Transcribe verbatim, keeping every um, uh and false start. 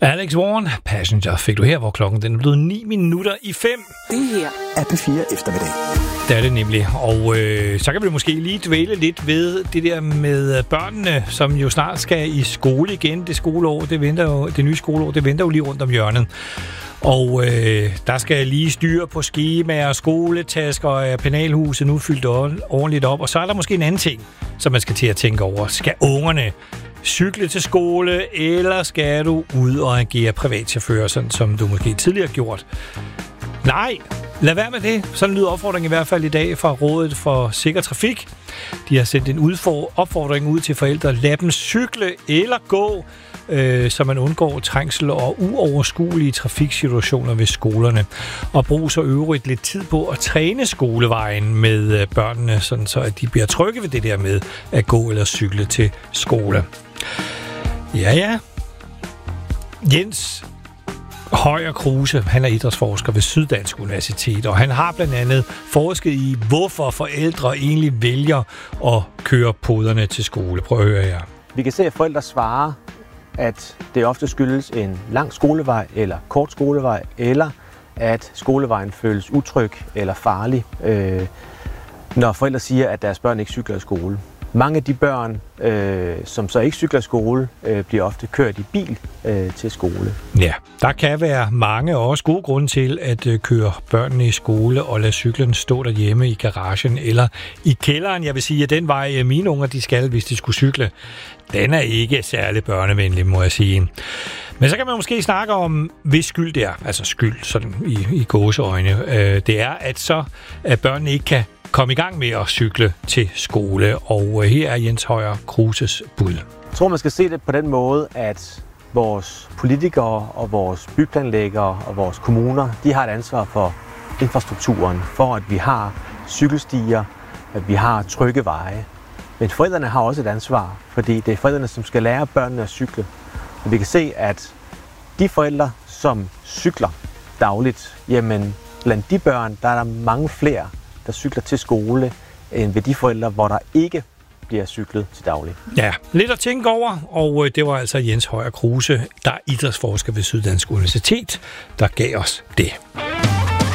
Alex Warren, Passenger, fik du her, hvor klokken den er blevet ni minutter i fem. Det her er P fire eftermiddag. Det er det nemlig, og øh, så kan vi måske lige dvæle lidt ved det der med børnene, som jo snart skal i skole igen. Det skoleår, det venter jo, det nye skoleår, det venter jo lige rundt om hjørnet. Og øh, der skal lige styre på skemaer, skoletasker og penalhuset nu fyldt ordentligt op. Og så er der måske en anden ting, som man skal til at tænke over. Skal ungerne cykle til skole, eller skal du ud og agere privatchauffør, sådan som du måske tidligere har gjort? Nej, lad være med det. Sådan lyder opfordringen i hvert fald i dag fra Rådet for Sikker Trafik. De har sendt en udfor- opfordring ud til forældre. Lad dem cykle eller gå, øh, så man undgår trængsel og uoverskuelige trafiksituationer ved skolerne. Og brug så øvrigt lidt tid på at træne skolevejen med børnene, sådan så at de bliver trygge ved det der med at gå eller cykle til skole. Ja, ja. Jens Højer Kruse, han er idrætsforsker ved Syddansk Universitet, og han har blandt andet forsket i, hvorfor forældre egentlig vælger at køre poderne til skole. Prøv at høre her. Vi kan se, at forældre svarer, at det ofte skyldes en lang skolevej eller kort skolevej, eller at skolevejen føles utryg eller farlig, øh, når forældre siger, at deres børn ikke cykler i skole. Mange af de børn, øh, som så ikke cykler i skole, øh, bliver ofte kørt i bil øh, til skole. Ja, der kan være mange og også gode grunde til at øh, køre børnene i skole og lade cyklen stå derhjemme i garagen eller i kælderen. Jeg vil sige, at den vej mine unger de skal, hvis de skulle cykle, den er ikke særlig børnevenlig, må jeg sige. Men så kan man måske snakke om, hvis skyld det er, altså skyld sådan i, i gåseøjne, øh, det er, at så at børnene ikke kan komme i gang med at cykle til skole, og her er Jens Højer Kruses bud. Jeg tror, man skal se det på den måde, at vores politikere og vores byplanlæggere og vores kommuner, de har et ansvar for infrastrukturen, for at vi har cykelstier, at vi har trygge veje. Men forældrene har også et ansvar, fordi det er forældrene, som skal lære børnene at cykle. Og vi kan se, at de forældre, som cykler dagligt, jamen blandt de børn, der er der mange flere, der cykler til skole, end ved de forældre, hvor der ikke bliver cyklet til daglig. Ja, lidt at tænke over, og det var altså Jens Højer Kruse, der er idrætsforsker ved Syddansk Universitet, der gav os det.